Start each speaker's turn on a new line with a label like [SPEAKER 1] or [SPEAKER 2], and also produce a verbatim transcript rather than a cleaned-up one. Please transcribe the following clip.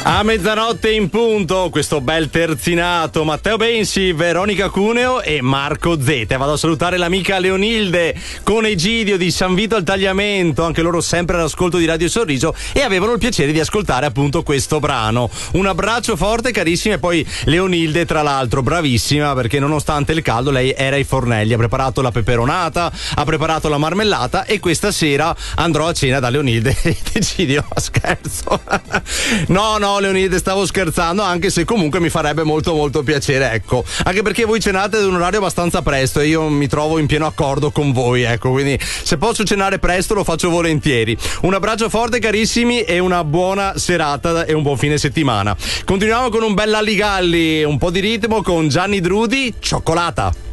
[SPEAKER 1] A mezzanotte in punto, questo bel terzinato, Matteo Bensi, Veronica Cuneo e Marco Zete. Vado a salutare l'amica Leonilde con Egidio di San Vito al Tagliamento, anche loro sempre all'ascolto di Radio Sorriso e avevano il piacere di ascoltare appunto questo brano. Un abbraccio forte carissimi, e poi Leonilde tra l'altro bravissima, perché nonostante il caldo lei era ai fornelli, ha preparato la peperonata, ha preparato la marmellata e questa sera andrò a cena da Leonilde ed Egidio. Scherzo. No, no, Leonide, stavo scherzando, anche se comunque mi farebbe molto molto piacere, ecco, anche perché voi cenate ad un orario abbastanza presto e io mi trovo in pieno accordo con voi, ecco, quindi se posso cenare presto lo faccio volentieri. Un abbraccio forte carissimi e una buona serata e un buon fine settimana. Continuiamo con un bel Alligalli, un po' di ritmo con Gianni Drudi, Cioccolata.